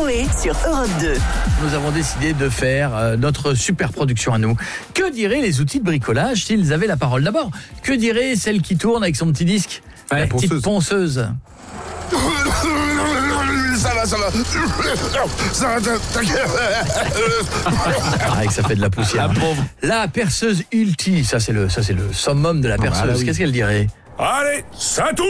Coé sur Europe 2. Nous avons décidé de faire notre super production à nous. Que diraient les outils de bricolage s'ils avaient la parole? D'abord, que dirait celle qui tourne avec son petit disque? La petite ponceuse. Ça va. T'inquiète. Ah, que ça fait de la poussière. La perceuse ulti, ça c'est le summum de la perceuse. Qu'est-ce qu'elle dirait? Allez, ça tourne.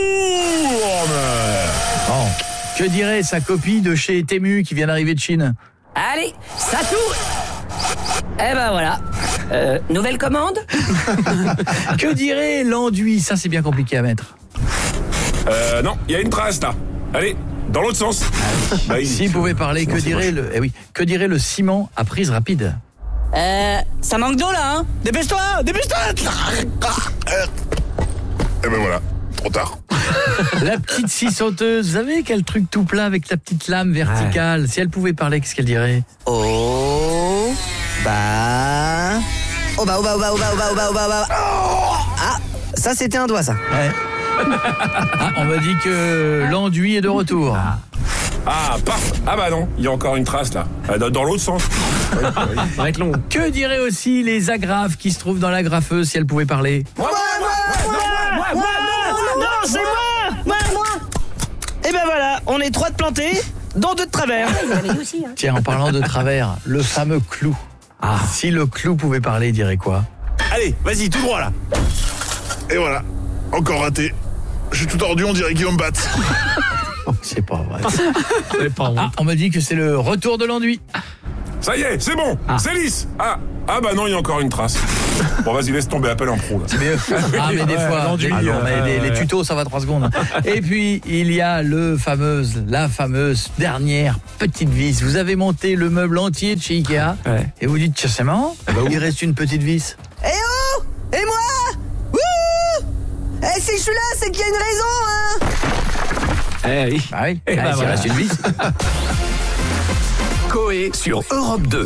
Bon. Que dirait sa copie de chez Temu qui vient d'arriver de Chine? Allez, ça tourne. Eh ben voilà. Nouvelle commande. Que dirait l'enduit? Ça c'est bien compliqué à mettre. Non, il y a une trace là. Allez, dans l'autre sens. S'il pouvait parler, que dirait que dirait le ciment à prise rapide? Ça manque d'eau là, hein. Dépêche-toi. Et ben voilà, trop tard. La petite scie sauteuse, vous savez quel truc tout plat avec la petite lame verticale? Si elle pouvait parler, qu'est-ce qu'elle dirait? Oh bah. Ah, ça c'était un doigt ça. Ouais. Ah, on m'a dit que l'enduit est de retour. Ah, paf. Ah bah non, il y a encore une trace là. Dans l'autre sens. Que diraient aussi les agrafes qui se trouvent dans la graffeuse si elles pouvaient parler? Non, c'est moi. Et ben voilà, on est 3 de plantés, dont 2 de travers. Tiens, en parlant de travers, le fameux clou. Si le clou pouvait parler, il dirait quoi? Allez, vas-y, tout droit là. Et voilà, encore raté. Je suis tout tordu, on dirait Guillaume Bat. C'est pas vrai. On me dit que c'est le retour de l'enduit. Ça y est, c'est bon, c'est lisse. Ah bah non, il y a encore une trace. Bon, vas-y, laisse tomber, appelle un pro là. C'est mieux. Mais des fois, les tutos, ça va 3 secondes. Et puis, il y a la fameuse dernière petite vis. Vous avez monté le meuble entier de chez Ikea et vous dites, tiens, c'est marrant, il reste une petite vis. Eh oh. Et moi. Wouh. Eh, si je suis là, c'est qu'il y a une raison, hein. Il reste une vis. Coé sur Europe 2.